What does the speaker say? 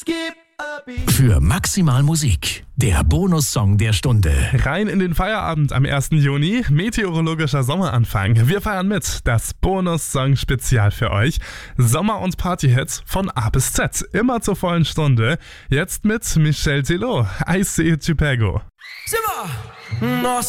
Für maximal Musik, der Bonussong der Stunde. Rein in den Feierabend am 1. Juni, meteorologischer Sommeranfang. Wir feiern mit, das Bonussong-Spezial für euch. Sommer- und Partyhits von A bis Z, immer zur vollen Stunde. Jetzt mit Michel Telot, I See It Chicago. Simmer!